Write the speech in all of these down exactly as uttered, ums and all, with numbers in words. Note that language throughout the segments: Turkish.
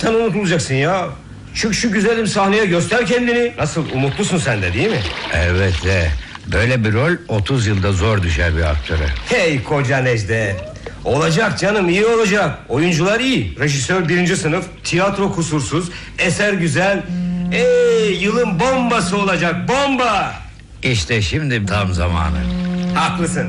hayattan unutulacaksın ya. Çık şu güzelim sahneye, göster kendini. Nasıl, umutlusun sen de değil mi? Evet de böyle bir rol otuz yılda zor düşer bir aktöre. Hey koca Necdet. Olacak canım, iyi olacak. Oyuncular iyi, rejisör birinci sınıf, tiyatro kusursuz, eser güzel. Ey yılın bombası olacak, bomba. İşte şimdi tam zamanı. Haklısın.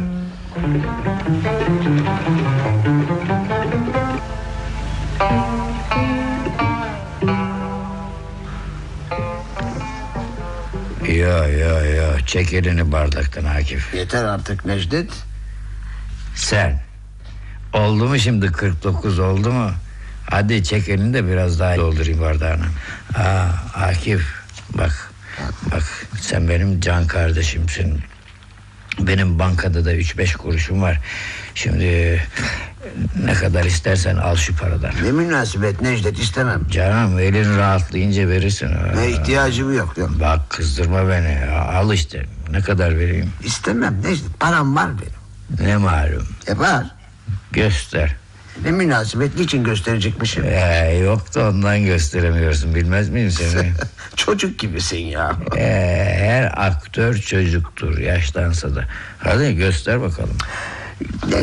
Ya ya ya, çek elini bardaktan Akif. Yeter artık Necdet. Sen oldu mu şimdi, kırk dokuz oldu mu? Hadi çek elini de biraz daha doldurayım bardağını. Aa, Akif bak, bak sen benim can kardeşimsin. Benim bankada da üç beş kuruşum var. Şimdi ne kadar istersen al şu paradan. Ne münasebet Necdet, istemem. Canım elin rahatlayınca verirsin. Ne ihtiyacım yok, yok. Bak kızdırma beni, al işte. Ne kadar vereyim? İstemem Necdet, param var benim. Ne malum? E var. Göster. Ne münasebet, niçin gösterecekmişim? Ee, yok da ondan gösteremiyorsun, bilmez miyim seni? Çocuk gibisin ya. ee, Her aktör çocuktur, yaşlansa da. Hadi göster bakalım. Ne,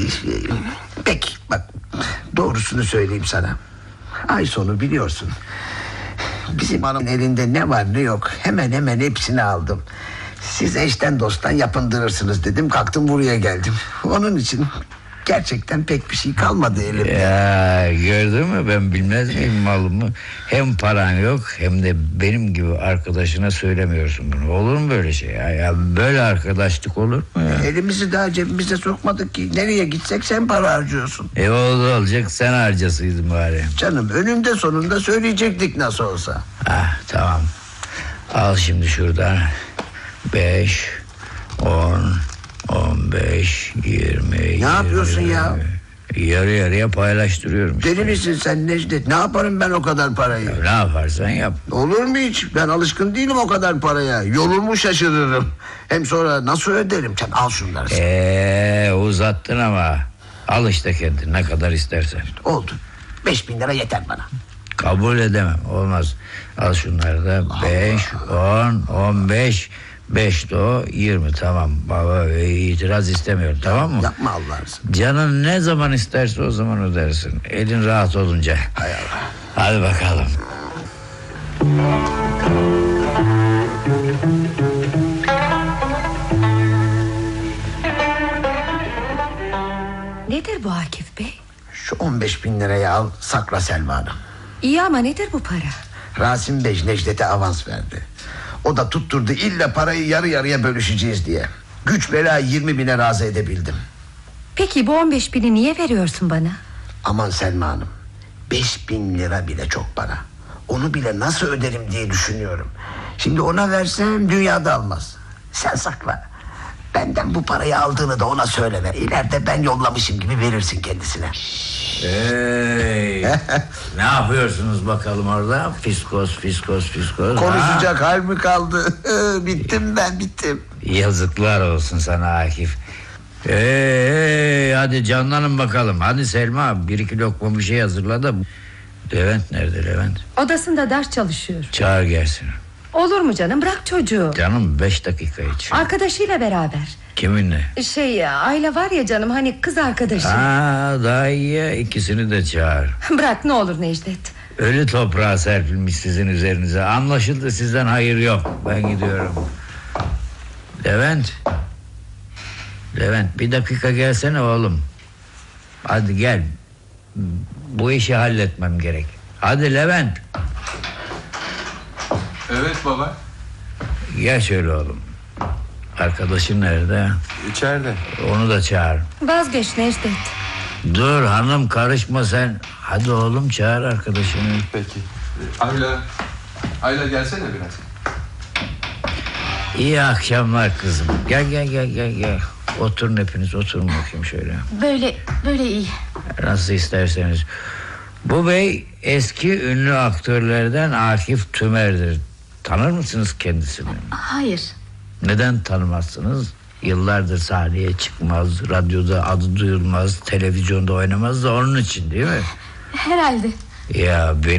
peki bak, doğrusunu söyleyeyim sana. Ay sonu biliyorsun. Bizim hanımın elinde ne var ne yok hemen hemen hepsini aldım. Siz eşten dosttan yapındırırsınız dedim, kalktım buraya geldim. Onun için gerçekten pek bir şey kalmadı elimde. Ya gördün mü, ben bilmez miyim malımı? Hem paran yok hem de benim gibi arkadaşına söylemiyorsun bunu. Olur mu böyle şey ya? Ya böyle arkadaşlık olur mu ya? Elimizi daha cebimize sokmadık ki. Nereye gitsek sen para harcıyorsun. E oldu olacak, sen harcasıydın bari. Canım önünde sonunda söyleyecektik nasıl olsa. Ah tamam. Al şimdi şuradan beş, on, on beş, yirmi. Ne yapıyorsun ya? Yarı yarıya paylaştırıyorum işte. Deli misin sen Necdet? Ne yaparım ben o kadar parayı? Ya, ne yaparsan yap. Olur mu hiç? Ben alışkın değilim o kadar paraya. Yolumu şaşırırım. Hem sonra nasıl öderim? Sen al şunları. Eee uzattın ama. Al işte kendin, ne kadar istersen. Oldu. Beş bin lira yeter bana. Kabul edemem, olmaz. Al şunları da. Beş, on, on beş. Beş de o, yirmi, tamam. Baba itiraz istemiyorum, tamam mı? Yapma Allah'ını. Canın ne zaman isterse o zaman ödersin. Elin rahat olunca. Hay Allah. Hadi bakalım. Nedir bu Akif Bey? Şu on beş bin lirayı al, sakla Selma Hanım. İyi ama nedir bu para? Rasim Bey Necdet'e avans verdi. O da tutturdu illa parayı yarı yarıya bölüşeceğiz diye. Güç bela yirmi bine razı edebildim. Peki bu on beş bini niye veriyorsun bana? Aman Selma Hanım, beş bin lira bile çok para. Onu bile nasıl öderim diye düşünüyorum. Şimdi ona versem dünyada almaz. Sen sakla. Benden bu parayı aldığını da ona söyleme. İleride ben yollamışım gibi verirsin kendisine. Hey, ne yapıyorsunuz bakalım orada? Fiskos, fiskos, fiskos. Konuşacak hal mi kaldı? Bittim ben, bittim. Yazıklar olsun sana Akif. Hey, hey, hadi canlanın bakalım. Hadi Selma, bir iki lokma bir şey hazırla da. Levent nerede Levent? Odasında ders çalışıyor. Çağır gelsin. Olur mu canım, bırak çocuğu. Canım beş dakika için. Arkadaşıyla beraber. Kiminle? Şey Ayla var ya canım, hani kız arkadaşı. Aa, daha iyi ya, ikisini de çağır. Bırak ne olur Necdet. Ölü toprağa serpilmiş sizin üzerinize. Anlaşıldı, sizden hayır yok. Ben gidiyorum. Levent. Levent bir dakika gelsene oğlum. Hadi gel. Bu işi halletmem gerek. Hadi Levent. Evet baba. Gel şöyle oğlum. Arkadaşın nerede? İçeride. Onu da çağır. Vazgeç Necdet. Dur hanım, karışma sen. Hadi oğlum çağır arkadaşını. Peki. Ayla. Ayla gelsene biraz. İyi akşamlar kızım. Gel gel gel gel gel. Oturun hepiniz, oturun bakayım şöyle. Böyle böyle iyi. Nasıl isterseniz. Bu bey eski ünlü aktörlerden Akif Tümer'dir. Tanır mısınız kendisini? Hayır. Neden tanımazsınız? Yıllardır sahneye çıkmaz, radyoda adı duyulmaz, televizyonda oynamaz da onun için değil mi? Herhalde. Ya benim